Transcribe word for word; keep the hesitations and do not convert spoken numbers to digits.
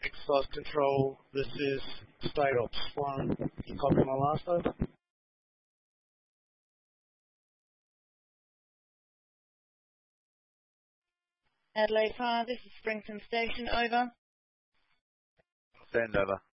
Exercise control, this is state ops one. You copy my last over? Adelaide Fire, this is Springton Station, over. Send over.